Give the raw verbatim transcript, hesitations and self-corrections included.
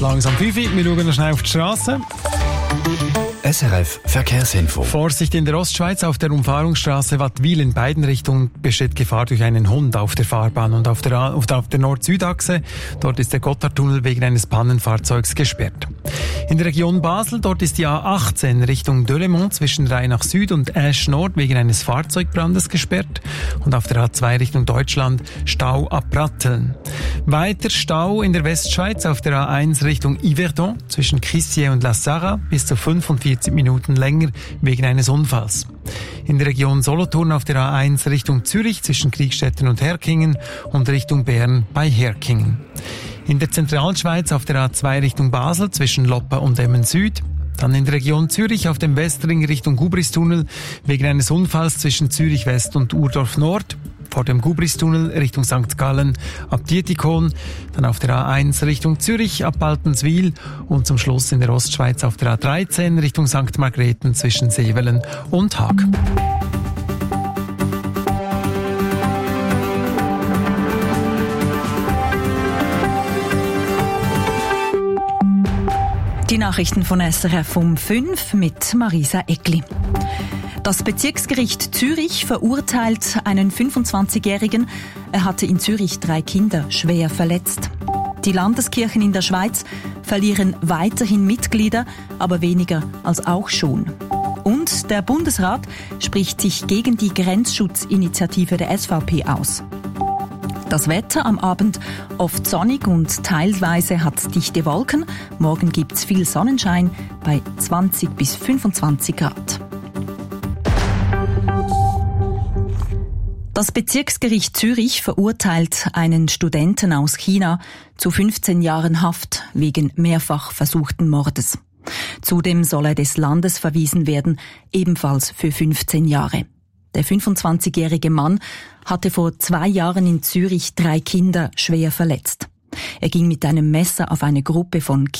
langsam fünf Uhr. Wir schauen noch schnell auf die Straße. S R F Verkehrsinfo. Vorsicht in der Ostschweiz auf der Umfahrungsstraße Wattwil in beiden Richtungen besteht Gefahr durch einen Hund auf der Fahrbahn und auf der, auf der, auf der Nord-Süd-Achse. Dort ist der Gotthardtunnel wegen eines Pannenfahrzeugs gesperrt. In der Region Basel, dort ist die A achtzehn Richtung Delemont zwischen Rheinach Süd und Asch Nord wegen eines Fahrzeugbrandes gesperrt. Und auf der A zwei Richtung Deutschland Stau ab Pratteln. Weiter Stau in der Westschweiz auf der A eins Richtung Yverdon zwischen Crissier und La Sarra bis zu fünfundvierzig Minuten länger wegen eines Unfalls. In der Region Solothurn auf der A eins Richtung Zürich zwischen Kriegstetten und Herkingen und Richtung Bern bei Herkingen. In der Zentralschweiz auf der A zwei Richtung Basel zwischen Loppa und Emmen Süd. Dann in der Region Zürich auf dem Westring Richtung Gubristunnel wegen eines Unfalls zwischen Zürich West und Urdorf Nord. Vor dem Gubristunnel Richtung Sankt Gallen ab Dietikon, dann auf der A eins Richtung Zürich ab Baltenswil und zum Schluss in der Ostschweiz auf der A dreizehn Richtung Sankt Margrethen zwischen Sevelen und Haag. Die Nachrichten von S R F um fünf mit Marisa Eckli. Das Bezirksgericht Zürich verurteilt einen fünfundzwanzigjährigen. Er hatte in Zürich drei Kinder schwer verletzt. Die Landeskirchen in der Schweiz verlieren weiterhin Mitglieder, aber weniger als auch schon. Und der Bundesrat spricht sich gegen die Grenzschutzinitiative der S V P aus. Das Wetter am Abend oft sonnig und teilweise hat dichte Wolken. Morgen gibt's viel Sonnenschein bei zwanzig bis fünfundzwanzig Grad. Das Bezirksgericht Zürich verurteilt einen Studenten aus China zu fünfzehn Jahren Haft wegen mehrfach versuchten Mordes. Zudem soll er des Landes verwiesen werden, ebenfalls für fünfzehn Jahre. Der fünfundzwanzigjährige Mann hatte vor zwei Jahren in Zürich drei Kinder schwer verletzt. Er ging mit einem Messer auf eine Gruppe von